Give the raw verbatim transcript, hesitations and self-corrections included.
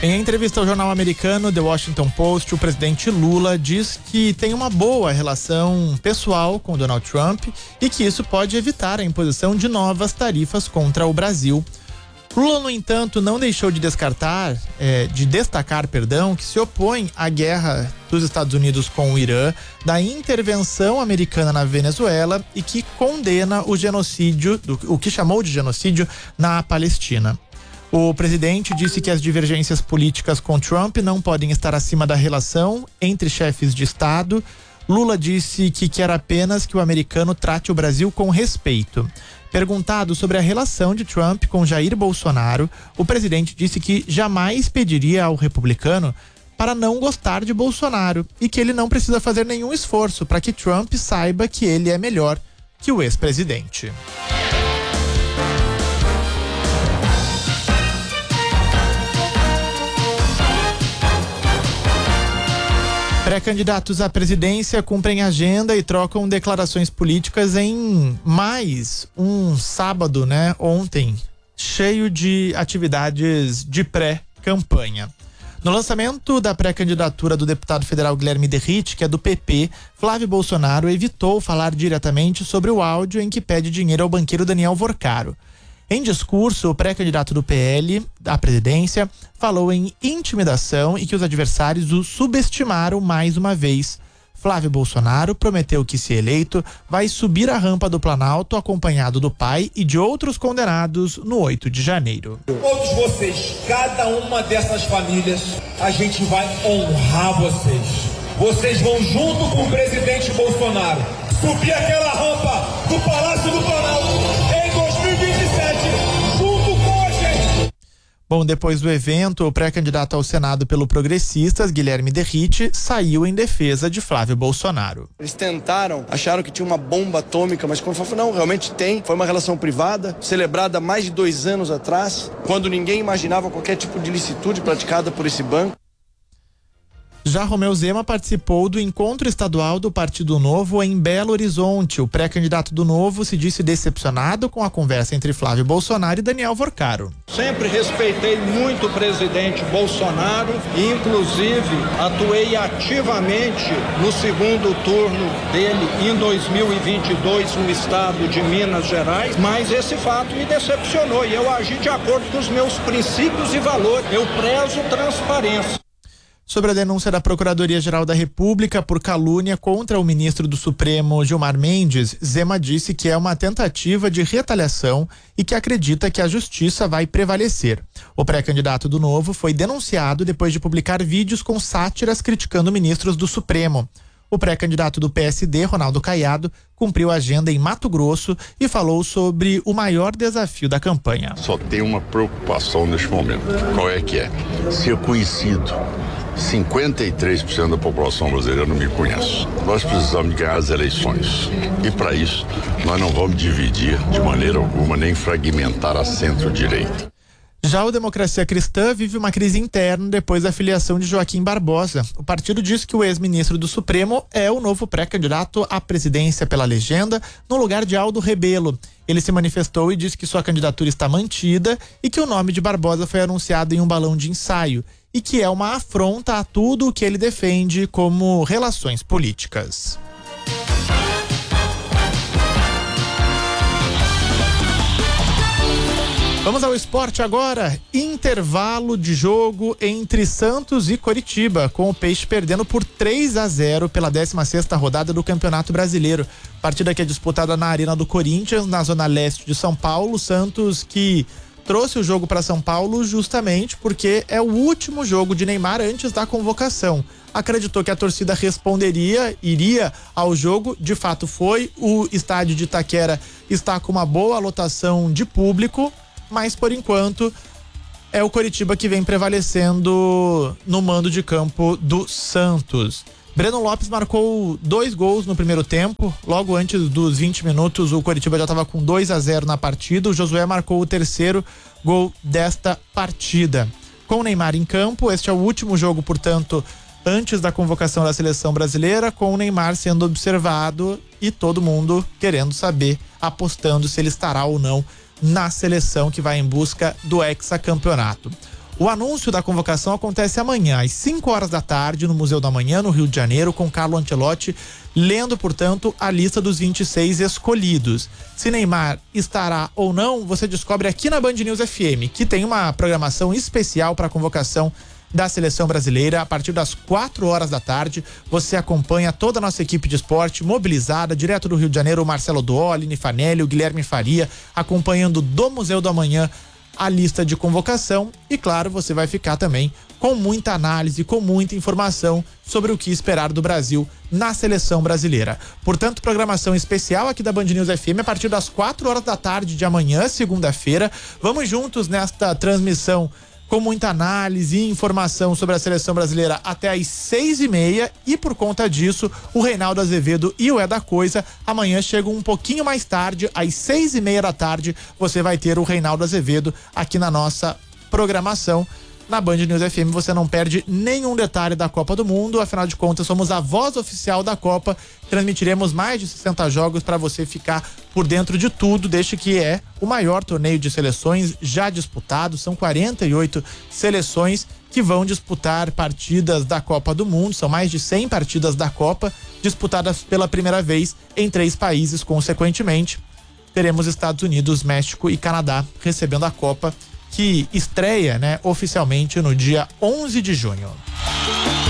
Em entrevista ao jornal americano The Washington Post, o presidente Lula diz que tem uma boa relação pessoal com Donald Trump e que isso pode evitar a imposição de novas tarifas contra o Brasil. Lula, no entanto, não deixou de descartar, é, de destacar, perdão, que se opõe à guerra dos Estados Unidos com o Irã, da intervenção americana na Venezuela e que condena o genocídio, do, o que chamou de genocídio na Palestina. O presidente disse que as divergências políticas com Trump não podem estar acima da relação entre chefes de Estado. Lula disse que quer apenas que o americano trate o Brasil com respeito. Perguntado sobre a relação de Trump com Jair Bolsonaro, o presidente disse que jamais pediria ao republicano para não gostar de Bolsonaro e que ele não precisa fazer nenhum esforço para que Trump saiba que ele é melhor que o ex-presidente. Pré-candidatos à presidência cumprem agenda e trocam declarações políticas em mais um sábado, né? Ontem, cheio de atividades de pré-campanha. No lançamento da pré-candidatura do deputado federal Guilherme Derrite, que é do P P, Flávio Bolsonaro evitou falar diretamente sobre o áudio em que pede dinheiro ao banqueiro Daniel Vorcaro. Em discurso, o pré-candidato do P L à presidência falou em intimidação e que os adversários o subestimaram mais uma vez. Flávio Bolsonaro prometeu que, se eleito, vai subir a rampa do Planalto acompanhado do pai e de outros condenados no oito de janeiro. Todos vocês, cada uma dessas famílias, a gente vai honrar vocês. Vocês vão, junto com o presidente Bolsonaro, subir aquela rampa do Palácio do Planalto. Bom, depois do evento, o pré-candidato ao Senado pelo Progressistas, Guilherme Derrite, saiu em defesa de Flávio Bolsonaro. Eles tentaram, acharam que tinha uma bomba atômica, mas quando falou, não, realmente tem. Foi uma relação privada, celebrada há mais de dois anos atrás, quando ninguém imaginava qualquer tipo de ilicitude praticada por esse banco. Já Romeu Zema participou do encontro estadual do Partido Novo em Belo Horizonte. O pré-candidato do Novo se disse decepcionado com a conversa entre Flávio Bolsonaro e Daniel Vorcaro. Sempre respeitei muito o presidente Bolsonaro e, inclusive, atuei ativamente no segundo turno dele em dois mil e vinte e dois no estado de Minas Gerais, mas esse fato me decepcionou e eu agi de acordo com os meus princípios e valores. Eu prezo transparência. Sobre a denúncia da Procuradoria-Geral da República por calúnia contra o ministro do Supremo, Gilmar Mendes, Zema disse que é uma tentativa de retaliação e que acredita que a justiça vai prevalecer. O pré-candidato do Novo foi denunciado depois de publicar vídeos com sátiras criticando ministros do Supremo. O pré-candidato do P S D, Ronaldo Caiado, cumpriu a agenda em Mato Grosso e falou sobre o maior desafio da campanha. Só tem uma preocupação neste momento. Qual é que é? Ser conhecido. cinquenta e três por cento da população brasileira não me conhece. Nós precisamos ganhar as eleições. E para isso, nós não vamos dividir de maneira alguma, nem fragmentar a centro-direita. Já o Democracia Cristã vive uma crise interna depois da filiação de Joaquim Barbosa. O partido diz que o ex-ministro do Supremo é o novo pré-candidato à presidência pela legenda, no lugar de Aldo Rebelo. Ele se manifestou e disse que sua candidatura está mantida e que o nome de Barbosa foi anunciado em um balão de ensaio e que é uma afronta a tudo o que ele defende como relações políticas. Vamos ao esporte agora. Intervalo de jogo entre Santos e Coritiba, com o Peixe perdendo por três a zero pela décima sexta rodada do Campeonato Brasileiro. Partida que é disputada na Arena do Corinthians, na zona leste de São Paulo. Santos que trouxe o jogo para São Paulo justamente porque é o último jogo de Neymar antes da convocação. Acreditou que a torcida responderia, iria ao jogo, de fato foi. O estádio de Itaquera está com uma boa lotação de público, mas por enquanto é o Coritiba que vem prevalecendo no mando de campo do Santos. Breno Lopes marcou dois gols no primeiro tempo. Logo antes dos vinte minutos, o Coritiba já estava com dois a zero na partida. O Josué marcou o terceiro gol desta partida. Com o Neymar em campo, este é o último jogo, portanto, antes da convocação da seleção brasileira, com o Neymar sendo observado e todo mundo querendo saber, apostando se ele estará ou não na seleção que vai em busca do hexacampeonato. O anúncio da convocação acontece amanhã, às cinco horas da tarde, no Museu da Manhã, no Rio de Janeiro, com Carlo Ancelotti lendo, portanto, a lista dos vinte e seis escolhidos. Se Neymar estará ou não, você descobre aqui na Band News F M, que tem uma programação especial para a convocação da seleção brasileira. A partir das quatro horas da tarde, você acompanha toda a nossa equipe de esporte mobilizada, direto do Rio de Janeiro, o Marcelo Duó, Aline Fanelli, o Guilherme Faria, acompanhando do Museu da Manhã a lista de convocação. E claro, você vai ficar também com muita análise, com muita informação sobre o que esperar do Brasil na seleção brasileira. Portanto, programação especial aqui da Band News F M a partir das quatro horas da tarde de amanhã, segunda-feira. Vamos juntos nesta transmissão com muita análise e informação sobre a seleção brasileira até às seis e meia, e por conta disso, o Reinaldo Azevedo e o É da Coisa amanhã chegam um pouquinho mais tarde, às seis e meia da tarde, você vai ter o Reinaldo Azevedo aqui na nossa programação. Na Band News F M você não perde nenhum detalhe da Copa do Mundo, afinal de contas somos a voz oficial da Copa, transmitiremos mais de sessenta jogos para você ficar por dentro de tudo, desde que é o maior torneio de seleções já disputado, são quarenta e oito seleções que vão disputar partidas da Copa do Mundo, são mais de cem partidas da Copa, disputadas pela primeira vez em três países consequentemente. Teremos Estados Unidos, México e Canadá recebendo a Copa, que estreia, né, oficialmente no dia onze de junho.